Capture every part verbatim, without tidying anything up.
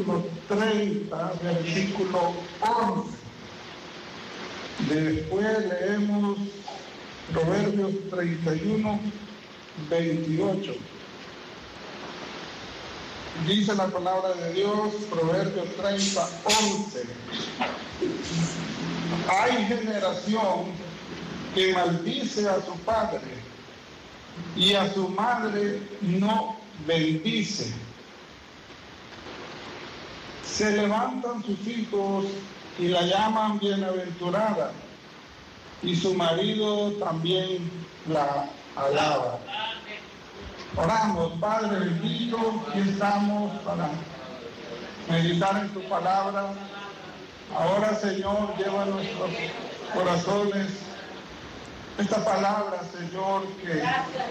capítulo treinta, versículo once. Después leemos Proverbios treinta y uno, veintiocho. Dice la palabra de Dios, Proverbios treinta, once. Hay generación que maldice a su padre y a su madre no bendice. Se levantan sus hijos y la llaman bienaventurada, y su marido también la alaba. Oramos, Padre bendito, aquí estamos para meditar en tu palabra. Ahora, Señor, lleva a nuestros corazones esta palabra, Señor, que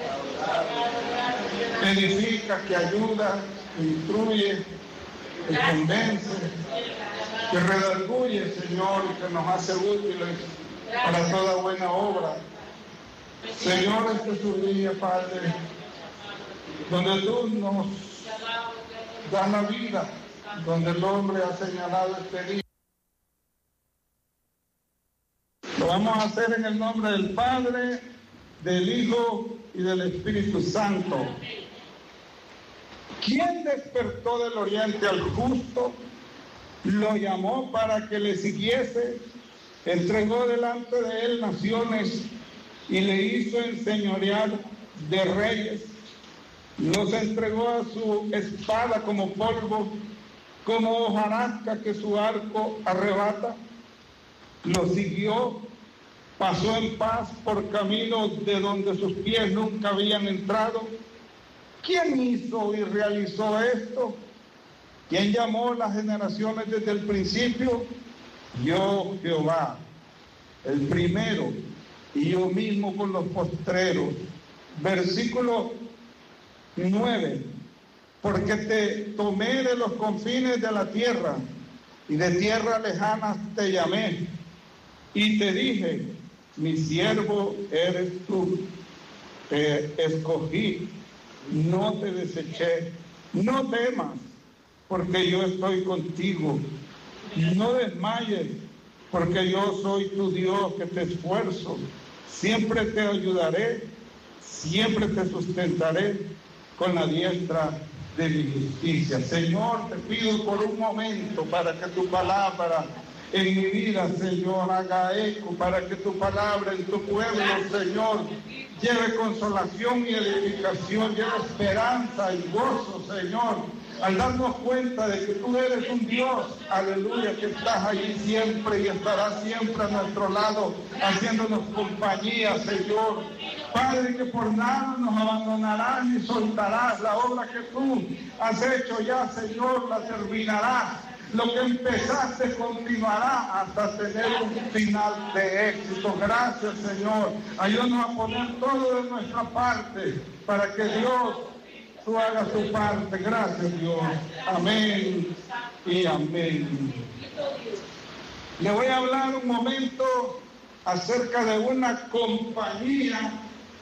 edifica, que ayuda, que instruye, que convence, que redarguye, Señor, y que nos hace útiles para toda buena obra. Señor, este es un día, Padre, donde tú nos das la vida, donde el hombre ha señalado este día. Lo vamos a hacer en el nombre del Padre, del Hijo y del Espíritu Santo. ¿Quién despertó del oriente al justo? Lo llamó para que le siguiese, entregó delante de él naciones y le hizo enseñorear de reyes. Los entregó a su espada como polvo, como hojarasca que su arco arrebata. Lo siguió, pasó en paz por caminos de donde sus pies nunca habían entrado. ¿Quién hizo y realizó esto? ¿Quién llamó las generaciones desde el principio? Yo, Jehová, el primero, y yo mismo con los postreros. Versículo nueve. Porque te tomé de los confines de la tierra, y de tierra lejanas te llamé, y te dije, mi siervo eres tú, te escogí, no te deseché. No temas, porque yo estoy contigo. No desmayes, porque yo soy tu Dios que te esfuerzo. Siempre te ayudaré, siempre te sustentaré con la diestra de mi justicia. Señor, te pido por un momento para que tu palabra en mi vida, Señor, haga eco, para que tu palabra en tu pueblo, Señor, lleve consolación y edificación, lleve esperanza y gozo, Señor, al darnos cuenta de que tú eres un Dios, aleluya, que estás allí siempre y estarás siempre a nuestro lado, haciéndonos compañía, Señor. Padre, que por nada nos abandonarás ni soltarás. La obra que tú has hecho ya, Señor, la terminarás. Lo que empezaste continuará hasta tener un final de éxito. Gracias, Señor. Ayúdanos a poner todo de nuestra parte para que Dios, tú hagas tu parte. Gracias, Dios. Amén y amén. Le voy a hablar un momento acerca de una compañía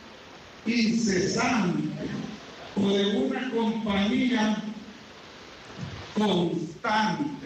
incesante o de una compañía constante.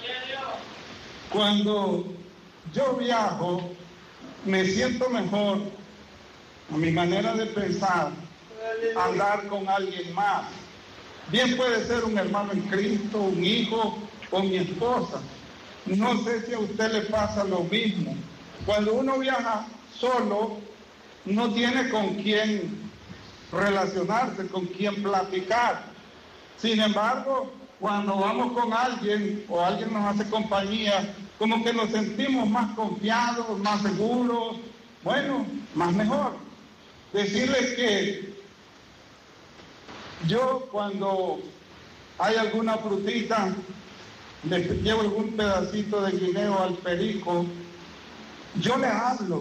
Cuando yo viajo, me siento mejor, a mi manera de pensar, andar con alguien más. Bien puede ser un hermano en Cristo, un hijo o mi esposa. No sé si a usted le pasa lo mismo. Cuando uno viaja solo, no tiene con quién relacionarse, con quién platicar. Sin embargo, cuando vamos con alguien o alguien nos hace compañía, como que nos sentimos más confiados, más seguros, bueno, más mejor. Decirles que yo cuando hay alguna frutita, le llevo algún pedacito de guineo al perico, yo le hablo.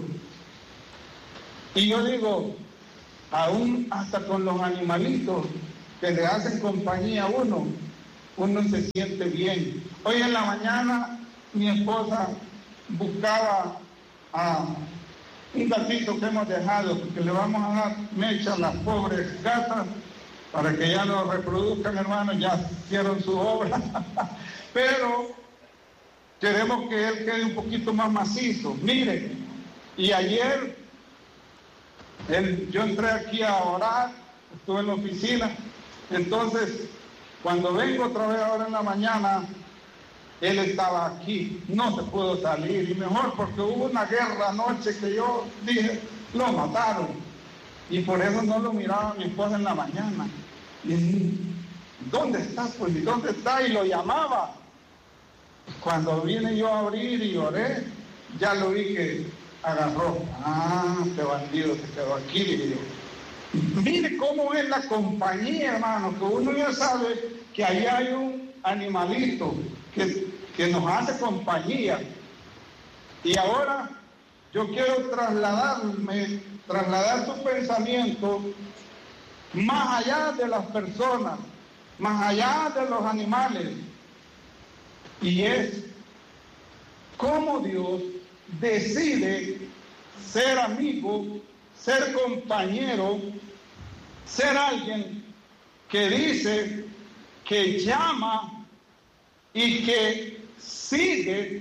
Y yo digo, aún hasta con los animalitos que le hacen compañía a uno, uno se siente bien. Hoy en la mañana mi esposa buscaba a un gatito que hemos dejado, porque le vamos a dar mecha a las pobres gatas para que ya no reproduzcan, hermanos, ya hicieron su obra, pero queremos que él quede un poquito más macizo. Mire, y ayer él, yo entré aquí a orar, estuve en la oficina, entonces cuando vengo otra vez ahora en la mañana, él estaba aquí, no se pudo salir, y mejor porque hubo una guerra anoche que yo dije, lo mataron, y por eso no lo miraba mi esposa en la mañana. Y ¿dónde está? Pues, ¿y dónde está? Y lo llamaba. Cuando vine yo a abrir y oré, ya lo vi que agarró. Ah, este bandido se quedó aquí, dije yo. Mire cómo es la compañía, hermano, que uno ya sabe que ahí hay un animalito que, que nos hace compañía. Y ahora yo quiero trasladarme, trasladar su pensamiento más allá de las personas, más allá de los animales, y es cómo Dios decide ser amigo, ser compañero, ser alguien que dice, que llama y que sigue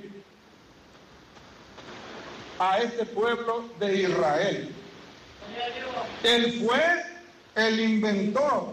a este pueblo de Israel. Él fue el inventor.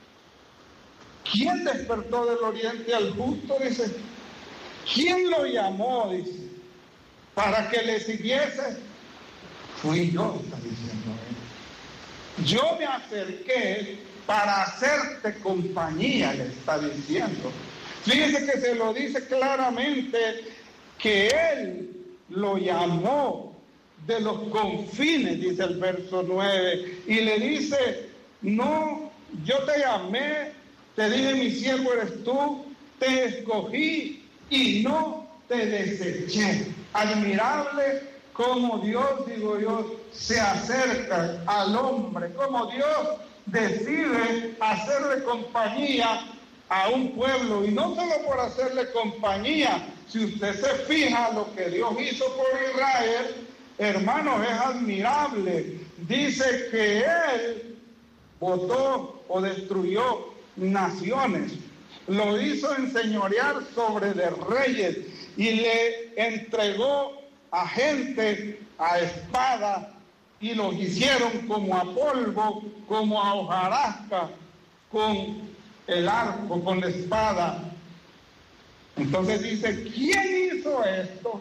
¿Quién despertó del oriente al justo? Dice. ¿Quién lo llamó? Dice. Para que le siguiese. Fui yo, está diciendo él. Yo me acerqué para hacerte compañía, le está diciendo. Fíjese que se lo dice claramente que él lo llamó de los confines, dice el verso nueve, y le dice, no, yo te llamé, te dije mi siervo eres tú, te escogí y no te deseché. Admirable cómo Dios, digo yo, se acerca al hombre, cómo Dios decide hacerle compañía a un pueblo, y no solo por hacerle compañía. Si usted se fija lo que Dios hizo por Israel, hermanos, es admirable. Dice que él botó o destruyó naciones, lo hizo enseñorear sobre de reyes y le entregó a gente a espada, y los hicieron como a polvo, como a hojarasca, con el arco, con la espada. Entonces dice, ¿quién hizo esto?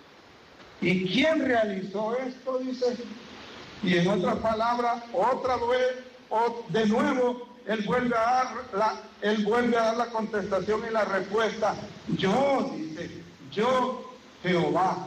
¿Y quién realizó esto? Dice, y en otras palabras, otra vez, de nuevo, él vuelve a dar la, él vuelve a dar la contestación y la respuesta. Yo, dice, yo, Jehová,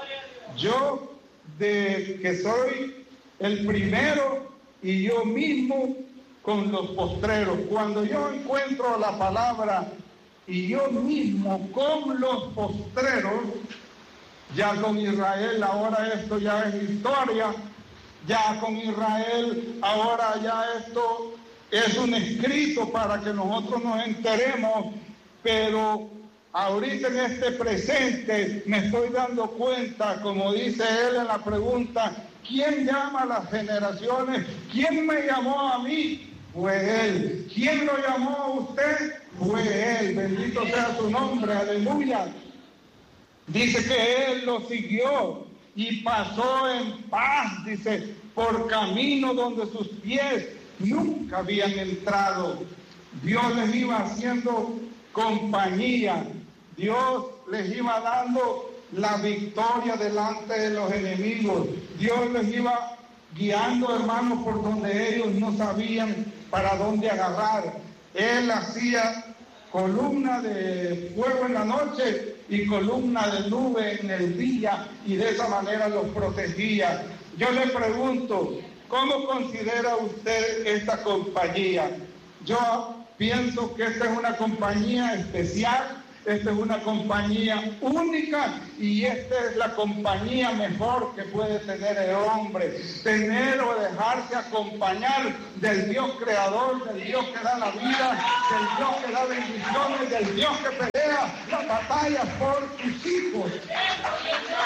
yo de que soy el primero y yo mismo con los postreros. Cuando yo encuentro la palabra y yo mismo con los postreros, ya con Israel ahora esto ya es historia, ya con Israel ahora ya esto es un escrito para que nosotros nos enteremos, pero ahorita en este presente me estoy dando cuenta, como dice él en la pregunta, ¿quién llama a las generaciones? ¿Quién me llamó a mí? Fue él. ¿Quién lo llamó a usted? Fue él. Bendito sea su nombre, aleluya. Dice que él lo siguió y pasó en paz, dice, por camino donde sus pies nunca habían entrado. Dios les iba haciendo compañía. Dios les iba dando la victoria delante de los enemigos. Dios les iba guiando, hermanos, por donde ellos no sabían para dónde agarrar. Él hacía columna de fuego en la noche y columna de nube en el día, y de esa manera los protegía. Yo le pregunto, ¿cómo considera usted esta compañía? Yo pienso que esta es una compañía especial, esta es una compañía única, y esta es la compañía mejor que puede tener el hombre. Tener o dejarse acompañar del Dios creador, del Dios que da la vida, del Dios que da bendiciones, del Dios que pelea las batallas por sus hijos.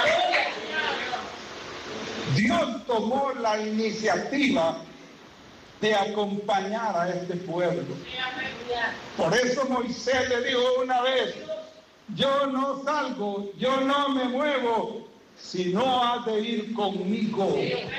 Dios tomó la iniciativa de acompañar a este pueblo. Por eso Moisés le dijo una vez, yo no salgo, yo no me muevo, si no has de ir conmigo.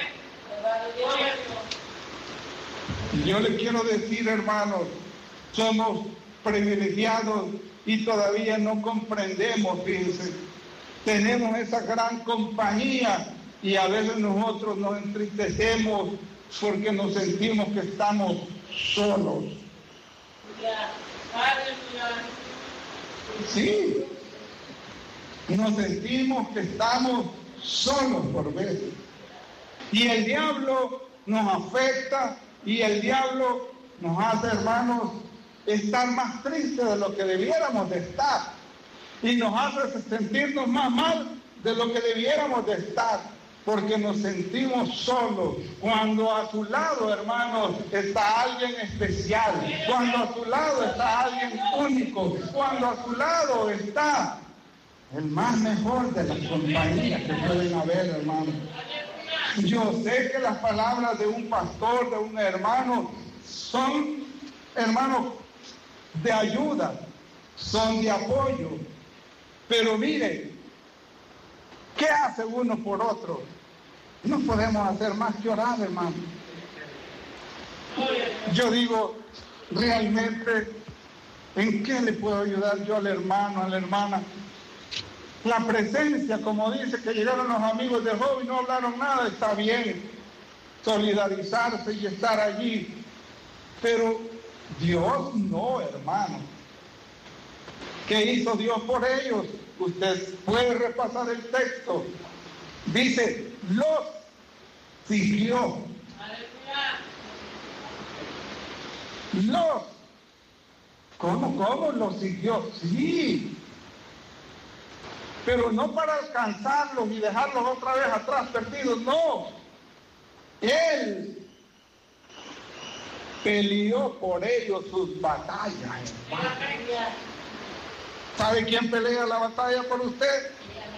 Y yo le quiero decir, hermanos, somos privilegiados y todavía no comprendemos, fíjense, tenemos esa gran compañía y a veces nosotros nos entristecemos porque nos sentimos que estamos solos. Sí, nos sentimos que estamos solos por veces. Y el diablo nos afecta y el diablo nos hace, hermanos, estar más tristes de lo que debiéramos de estar. Y nos hace sentirnos más mal de lo que debiéramos de estar, porque nos sentimos solos. Cuando a su lado, hermanos, está alguien especial, cuando a su lado está alguien único, cuando a su lado está el más mejor de las compañías que pueden haber, hermanos. Yo sé que las palabras de un pastor, de un hermano, son, hermanos, de ayuda, son de apoyo. Pero mire, ¿qué hace uno por otro? No podemos hacer más que orar, hermano. Yo digo, realmente, ¿en qué le puedo ayudar yo al hermano, a la hermana? La presencia, como dice, que llegaron los amigos de Job y no hablaron nada, está bien. Solidarizarse y estar allí. Pero Dios no, hermano. ¿Qué hizo Dios por ellos? Usted puede repasar el texto. Dice, los siguió. Los. ¿Cómo, cómo los siguió? Sí. Pero no para alcanzarlos y dejarlos otra vez atrás perdidos, no. Él peleó por ellos sus batallas. ¿Sabe quién pelea la batalla por usted?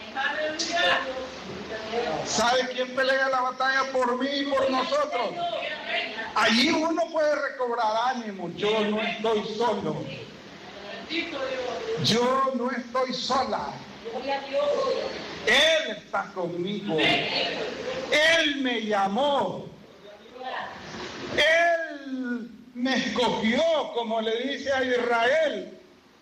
¿Sabe quién pelea la batalla por mí y por nosotros? Allí uno puede recobrar ánimo. Yo no estoy solo. Yo no estoy sola. Él está conmigo. Él me llamó. Él me escogió, como le dice a Israel.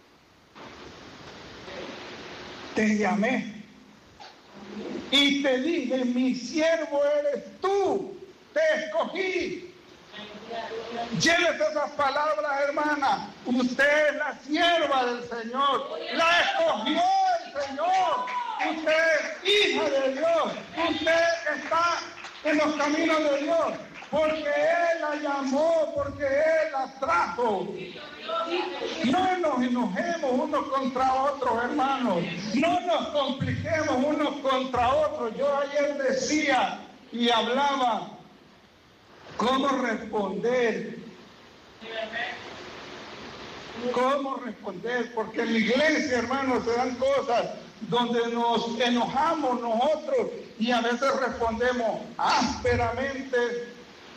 Te llamé y te dije, mi siervo eres tú, te escogí. Llévese esas palabras, hermana. Usted es la sierva del Señor, la escogió el Señor. Usted es hija de Dios, usted está en los caminos de Dios, porque Él la llamó, porque Él la trajo. No nos enojemos unos contra otros, hermanos. No nos compliquemos unos contra otros. Yo ayer decía y hablaba cómo responder. ¿Cómo responder? Porque en la iglesia, hermanos, se dan cosas donde nos enojamos nosotros y a veces respondemos ásperamente.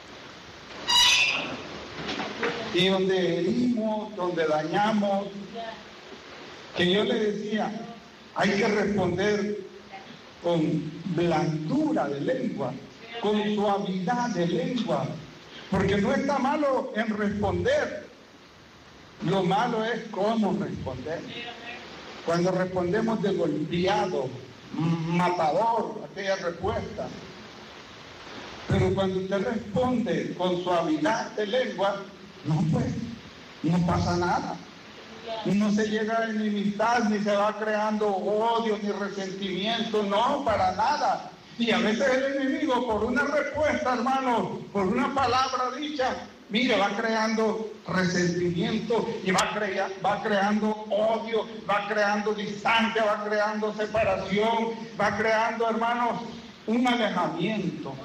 Y donde herimos, donde dañamos, que yo le decía, hay que responder con blandura de lengua, con suavidad de lengua, porque no está malo en responder, lo malo es cómo responder. Cuando respondemos de golpeado, matador, aquella respuesta. Pero cuando usted responde con suavidad de lengua, no pues, no pasa nada. No se llega a enemistad, ni se va creando odio, ni resentimiento, no, para nada. Y a veces el enemigo, por una respuesta, hermano, por una palabra dicha, mire, va creando resentimiento y va, crea, va creando odio, va creando distancia, va creando separación, va creando, hermanos, un alejamiento.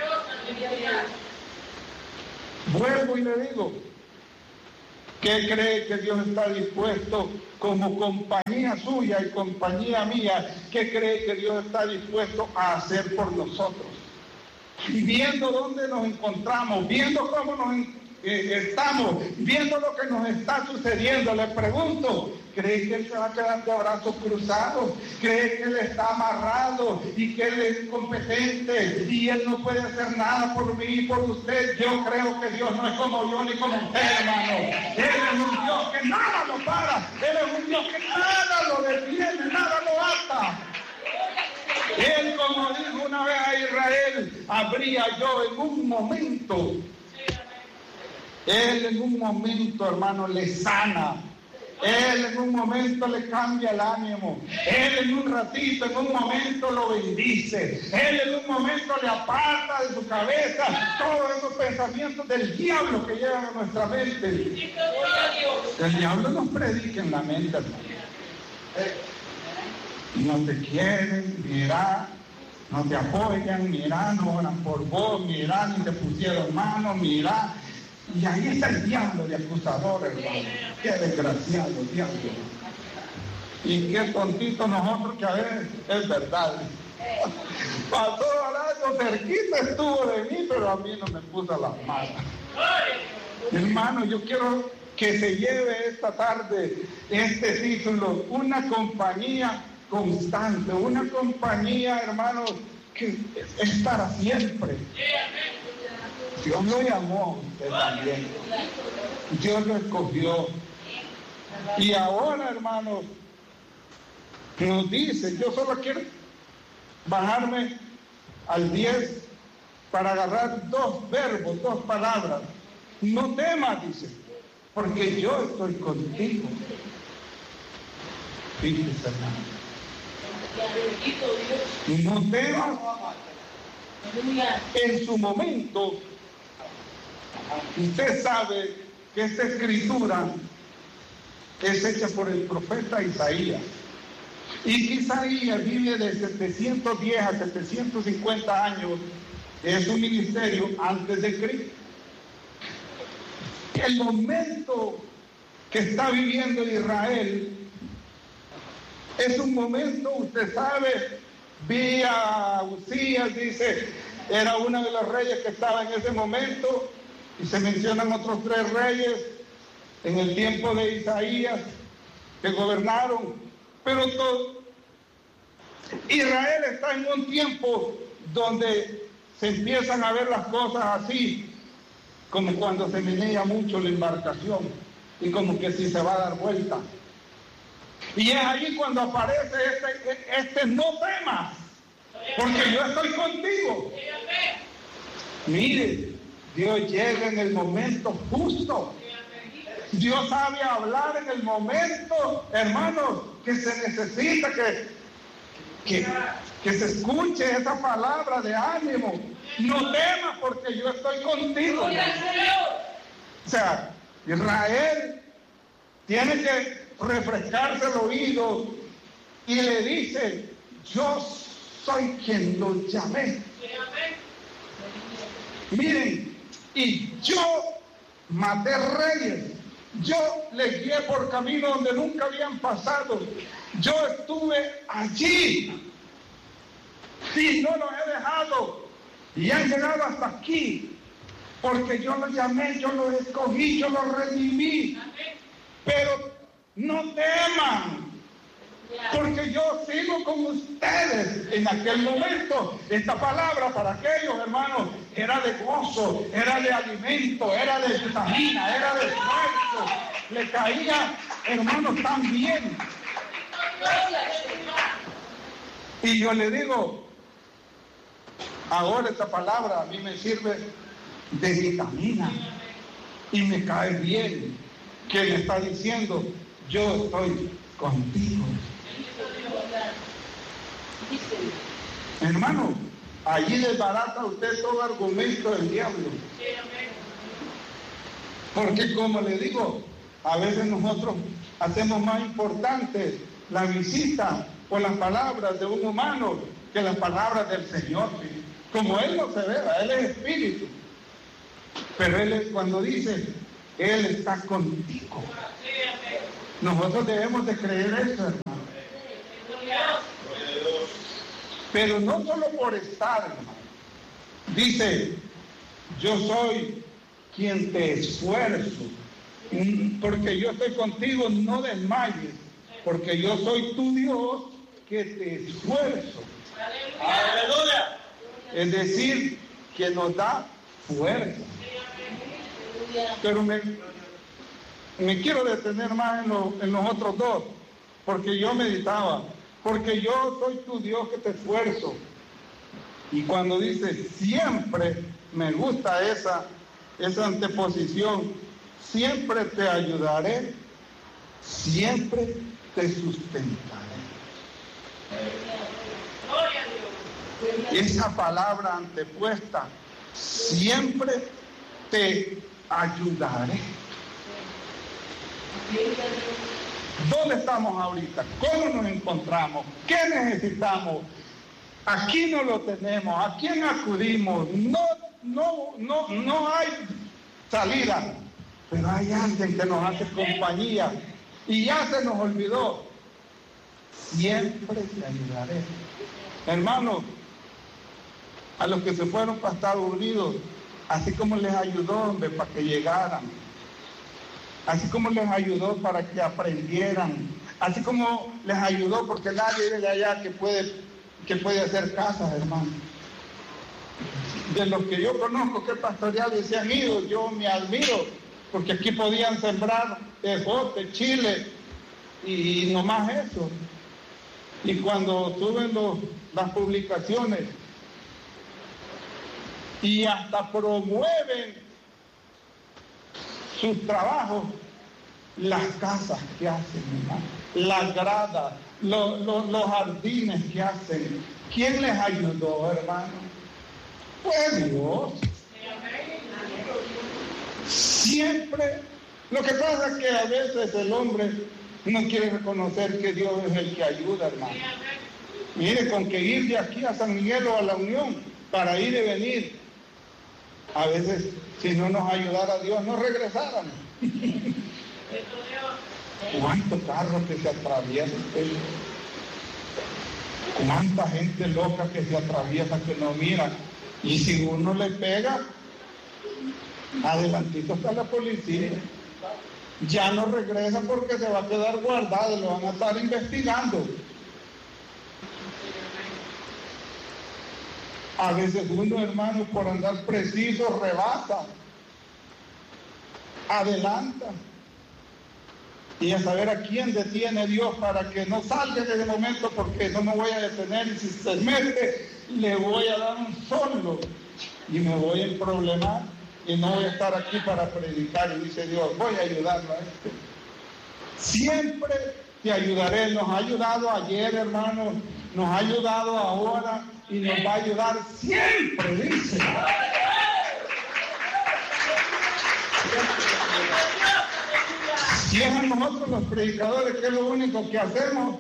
Vuelvo y le digo, ¿qué cree que Dios está dispuesto como compañía suya y compañía mía? ¿Qué cree que Dios está dispuesto a hacer por nosotros? viendo dónde nos encontramos, viendo cómo nos eh, estamos, viendo lo que nos está sucediendo. Le pregunto, ¿cree que él se va a quedar de brazos cruzados? ¿Cree que él está amarrado y que él es incompetente y él no puede hacer nada por mí y por usted? Yo creo que Dios no es como yo ni como usted, hermano. Él es un Dios que nada lo para. Él es un Dios que nada lo detiene, nada lo ata. Él, como dijo una vez a Israel, habría yo en un momento. Él en un momento, hermano, le sana. Él en un momento le cambia el ánimo. Él en un ratito, en un momento lo bendice. Él en un momento le aparta de su cabeza todos esos pensamientos del diablo que llegan a nuestra mente. El diablo nos predica en la mente, hermano. No te quieren, mira, no te apoyan, mira, no oran por vos, mira, ni te pusieron manos, mira. Y ahí está el diablo de acusador, hermano. Qué desgraciado diablo. Y qué tontito nosotros que a veces es verdad. Pasó al año, cerquita estuvo de mí, pero a mí no me puso las manos. Hermano, yo quiero que se lleve esta tarde este título, una compañía constante, una compañía, hermano, que es para siempre. Dios lo llamó a usted también. Dios lo escogió. Y ahora, hermanos, nos dice, yo solo quiero bajarme al diez para agarrar dos verbos, dos palabras. No temas, dice, porque yo estoy contigo. Fíjese, hermano. No temas. En su momento, usted sabe que esta escritura es hecha por el profeta Isaías. Y que Isaías vive de setecientos diez a setecientos cincuenta años de su ministerio antes de Cristo. El momento que está viviendo Israel es un momento, usted sabe, vi a Usías, dice, era uno de los reyes que estaba en ese momento, y se mencionan otros tres reyes en el tiempo de Isaías que gobernaron, pero todo Israel está en un tiempo donde se empiezan a ver las cosas así, como cuando se menea mucho la embarcación y como que si se va a dar vuelta. Y es ahí cuando aparece este, este no temas, porque yo estoy contigo. Mire, Dios llega en el momento justo. Dios sabe hablar en el momento, hermanos, que se necesita que, que, que se escuche esa palabra de ánimo. No temas porque yo estoy contigo. O sea, Israel tiene que refrescarse el oído y le dice, yo soy quien lo llamé. Miren, y yo maté reyes, yo les guié por camino donde nunca habían pasado, yo estuve allí y no los he dejado y han llegado hasta aquí porque yo los llamé, yo los escogí, yo los redimí. Pero no teman, porque yo sigo con ustedes. En aquel momento, esta palabra para aquellos hermanos era de gozo, era de alimento, era de vitamina, era de esfuerzo. Le caía, hermanos, tan bien. Y yo le digo, ahora esta palabra a mí me sirve de vitamina y me cae bien, que le está diciendo, yo estoy contigo. Hermano, allí desbarata usted todo argumento del diablo. Porque como le digo, a veces nosotros hacemos más importante la visita o las palabras de un humano que las palabras del Señor. Como Él no se ve, Él es espíritu. Pero Él es cuando dice, Él está contigo. Nosotros debemos de creer eso, hermano. Pero no solo por estar, hermano. Dice, yo soy quien te esfuerzo, porque yo estoy contigo, no desmayes, porque yo soy tu Dios que te esfuerzo. Aleluya. Es decir, que nos da fuerza. Pero me, me quiero detener más en, lo, en los otros dos, porque yo meditaba, porque yo soy tu Dios que te esfuerzo. Y cuando dice siempre, me gusta esa, esa anteposición, siempre te ayudaré, siempre te sustentaré. Esa palabra antepuesta, siempre te ayudaré. ¿Dónde estamos ahorita? ¿Cómo nos encontramos? ¿Qué necesitamos? Aquí no lo tenemos. ¿A quién acudimos? No, no, no, no hay salida. Pero hay alguien que nos hace compañía. Y ya se nos olvidó. Siempre te ayudaré. Hermanos, a los que se fueron para Estados Unidos, así como les ayudó, hombre, para que llegaran, así como les ayudó para que aprendieran, así como les ayudó, porque nadie de allá que puede, que puede hacer casas, hermano. De los que yo conozco que pastoreados se han ido, yo me admiro, porque aquí podían sembrar ejote, chile, y, y nomás eso. Y cuando suben los, las publicaciones, y hasta promueven sus trabajos, las casas que hacen, hermano, las gradas, los, los, los jardines que hacen. ¿Quién les ayudó, hermano? Pues Dios. Siempre. Lo que pasa es que a veces el hombre no quiere reconocer que Dios es el que ayuda, hermano. Mire, con que ir de aquí a San Miguel o a la Unión para ir y venir, a veces, si no nos ayudara Dios, no regresáramos. ¿Cuántos carros que se atraviesan? ¿Cuánta gente loca que se atraviesa que no mira? Y si uno le pega, adelantito está la policía. Ya no regresa porque se va a quedar guardado, lo van a estar investigando. A veces uno, hermano, por andar preciso, rebasa, adelanta. Y a saber a quién detiene Dios para que no salga de ese momento, porque no me voy a detener, y si se mete, le voy a dar un solo y me voy a emproblemar y no voy a estar aquí para predicar. Y dice Dios, voy a ayudarlo a este. Siempre te ayudaré. Nos ha ayudado ayer, hermano, nos ha ayudado ahora y nos va a ayudar siempre, dice. Si es a nosotros los predicadores, que es lo único que hacemos,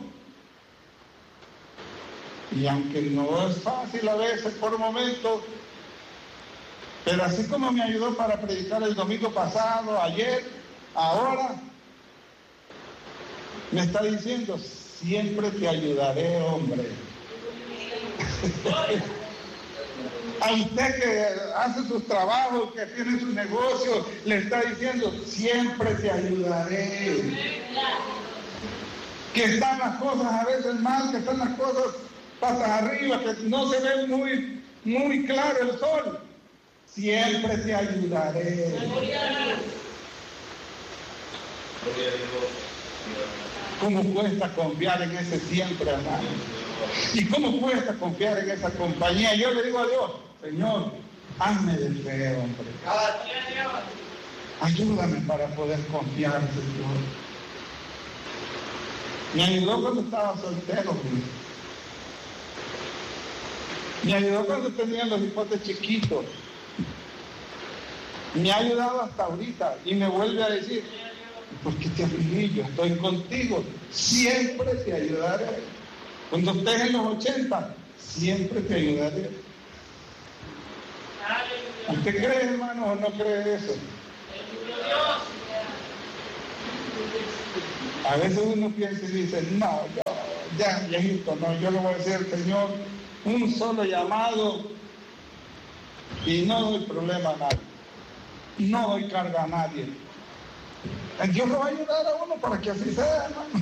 y aunque no es fácil a veces por momentos, pero así como me ayudó para predicar el domingo pasado, ayer, ahora, me está diciendo, siempre te ayudaré, hombre. A usted que hace sus trabajos, que tiene sus negocios, le está diciendo, siempre te ayudaré. Que están las cosas a veces mal, que están las cosas patas arriba, que no se ve muy, muy claro el sol. Siempre te ayudaré. ¿Cómo cuesta confiar en ese siempre, hermano? ¿Y cómo cuesta confiar en esa compañía? Yo le digo a Dios, Señor, hazme de fe, hombre. Ayúdame para poder confiar, Señor. Me ayudó cuando estaba soltero, güey. Me ayudó cuando tenía los hipotes chiquitos. Me ha ayudado hasta ahorita y me vuelve a decir, ¿por qué te afligí? Yo estoy contigo, siempre te ayudaré. Cuando estés en los ochenta, siempre te ayudaré. ¿Usted cree, hermano, o no cree eso? A veces uno piensa y dice, no, yo, ya, viejito, no, yo le voy a decir al Señor un solo llamado y no doy problema a nadie, no doy carga a nadie. Dios lo va a ayudar a uno para que así sea, hermano.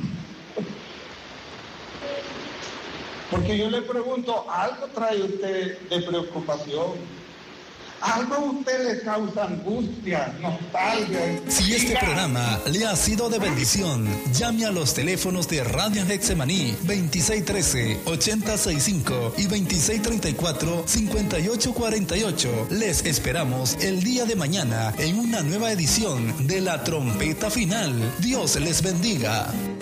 Porque yo le pregunto, ¿algo trae usted de preocupación? ¿Algo a usted le causa angustia, nostalgia? Si este programa le ha sido de bendición, llame a los teléfonos de Radio Getsemaní veintiséis trece, ochenta sesenta y cinco y veintiséis treinta y cuatro, cincuenta y ocho cuarenta y ocho. Les esperamos el día de mañana en una nueva edición de La Trompeta Final. Dios les bendiga.